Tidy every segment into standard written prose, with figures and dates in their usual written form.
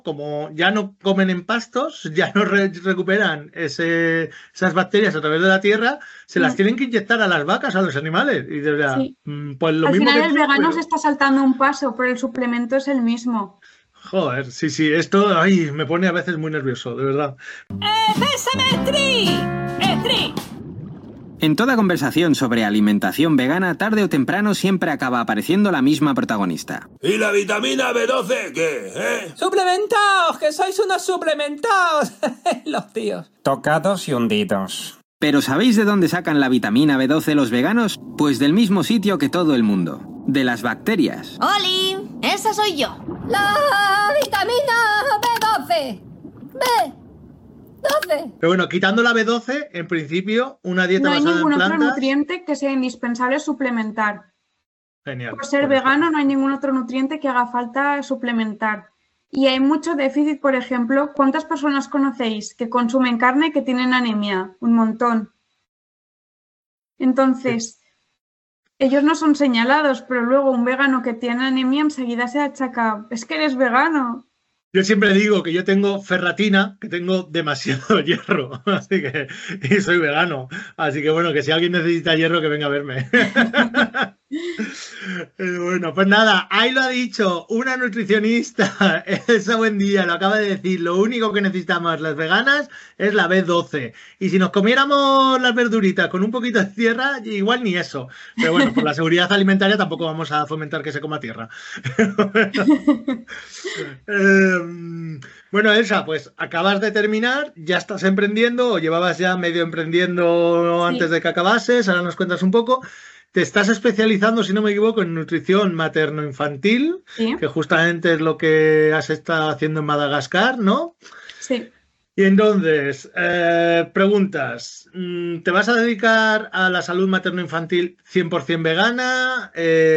como ya no comen en pastos, ya no recuperan esas bacterias a través de la tierra, se las Mm, tienen que inyectar a las vacas, a los animales. Y de verdad, sí. pues lo Al mismo final que el tú, vegano se pero está saltando un paso, pero el suplemento es el mismo. joder, sí, sí, esto ay, me pone a veces muy nervioso, de verdad. ¡Pésame, Stri! ¡Stri! En toda conversación sobre alimentación vegana, tarde o temprano siempre acaba apareciendo la misma protagonista. ¿Y la vitamina B12 qué? ¡Suplementaos! ¡Que sois unos suplementaos! Los tíos. Tocados y hundidos. ¿Pero sabéis de dónde sacan la vitamina B12 los veganos? Pues del mismo sitio que todo el mundo. De las bacterias. ¡Oli! ¡Esa soy yo! La vitamina B12. B12. Pero bueno, quitando la B12, en principio, una dieta No hay basada en ningún otro plantas. nutriente que sea indispensable suplementar. Genial. Por ser vegano no hay ningún otro nutriente que haga falta suplementar. Y hay mucho déficit, por ejemplo, ¿cuántas personas conocéis que consumen carne y que tienen anemia? Un montón. Entonces, ellos no son señalados, pero luego un vegano que tiene anemia enseguida se achaca, es que eres vegano. Yo siempre digo que yo tengo ferratina, que tengo demasiado hierro, así que y soy vegano. Así que bueno, que si alguien necesita hierro, que venga a verme. Bueno, pues nada, ahí lo ha dicho una nutricionista, Elsa Buendía, lo acaba de decir, lo único que necesitamos las veganas es la B12. Y si nos comiéramos las verduritas con un poquito de tierra, igual ni eso. Pero bueno, por la seguridad alimentaria tampoco vamos a fomentar que se coma tierra. Bueno, Elsa, pues acabas de terminar, ya estás emprendiendo o llevabas ya medio emprendiendo antes Sí. de que acabases, ahora nos cuentas un poco. Te estás especializando, si no me equivoco, en nutrición materno-infantil, Sí, que justamente es lo que has estado haciendo en Madagascar, ¿no? sí. Y entonces, preguntas, ¿te vas a dedicar a la salud materno-infantil 100% vegana?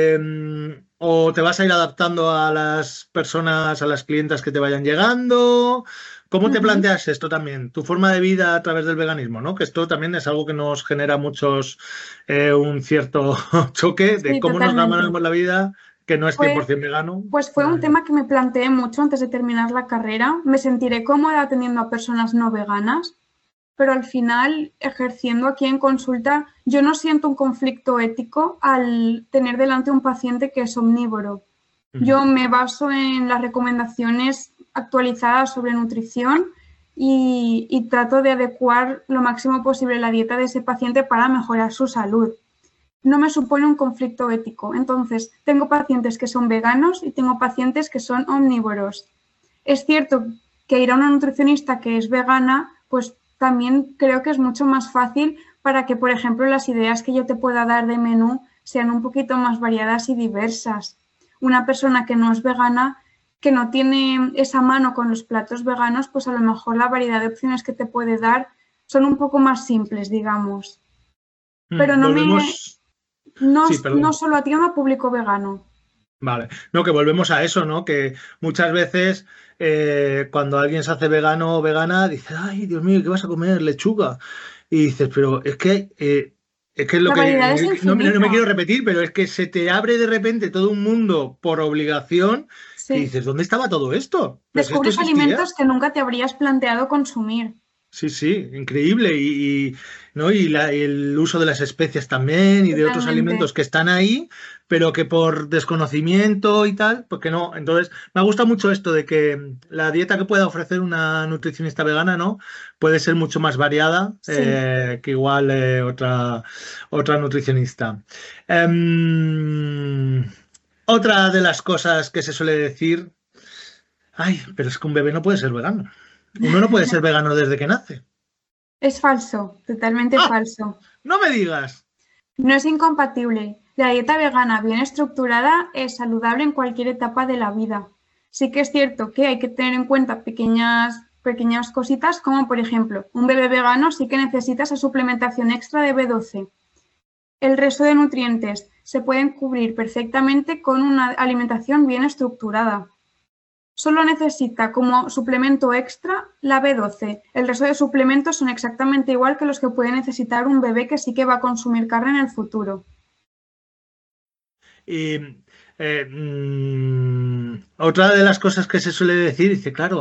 ¿O te vas a ir adaptando a las personas, a las clientas que te vayan llegando? ¿Cómo te Ujú. planteas esto también? Tu forma de vida a través del veganismo, ¿no? Que esto también es algo que nos genera muchos un cierto choque de Sí, cómo nos totalmente. ganamos la vida, que no es Pues 100% vegano. Pues fue un tema que me planteé mucho antes de terminar la carrera. Me sentiré cómoda atendiendo a personas no veganas, pero al final, ejerciendo aquí en consulta, yo no siento un conflicto ético al tener delante un paciente que es omnívoro. Ujú. Yo me baso en las recomendaciones actualizadas sobre nutrición y trato de adecuar lo máximo posible la dieta de ese paciente para mejorar su salud. No me supone un conflicto ético. Entonces, tengo pacientes que son veganos y tengo pacientes que son omnívoros. Es cierto que ir a una nutricionista que es vegana, pues también creo que es mucho más fácil para que, por ejemplo, las ideas que yo te pueda dar de menú sean un poquito más variadas y diversas. Una persona que no es vegana, que no tiene esa mano con los platos veganos, pues a lo mejor la variedad de opciones que te puede dar son un poco más simples, digamos. Pero Volvemos. no, Sí, no perdón. solo atiendo a público vegano. Vale, no, que volvemos a eso, ¿no? Que muchas veces cuando alguien se hace vegano o vegana, dice, ay, Dios mío, ¿qué vas a comer? Lechuga. Y dices, pero es que es lo La variedad es que, no me infinita. quiero repetir, pero es que se te abre de repente todo un mundo por obligación que Sí. dices, ¿dónde estaba todo esto? Pues esto Descubres existía. alimentos que nunca te habrías planteado consumir. Sí, sí, increíble. ¿No? Y el uso de las especias también y de otros Totalmente. alimentos que están ahí, pero que por desconocimiento y tal, pues que no. Entonces, me gusta mucho esto de que la dieta que pueda ofrecer una nutricionista vegana, ¿no? Puede ser mucho más variada Sí. que igual otra nutricionista. Em, Otra de las cosas que se suele decir, ay, pero es que un bebé no puede ser vegano. Uno no puede ser vegano desde que nace. Es falso, totalmente ¡Ah! falso. No me digas. No es incompatible. La dieta vegana bien estructurada es saludable en cualquier etapa de la vida. Sí que es cierto que hay que tener en cuenta pequeñas cositas, como por ejemplo, un bebé vegano sí que necesita esa suplementación extra de B12. El resto de nutrientes se pueden cubrir perfectamente con una alimentación bien estructurada. Solo necesita como suplemento extra la B12. El resto de suplementos son exactamente igual que los que puede necesitar un bebé que sí que va a consumir carne en el futuro. Y otra de las cosas que se suele decir, dice, claro,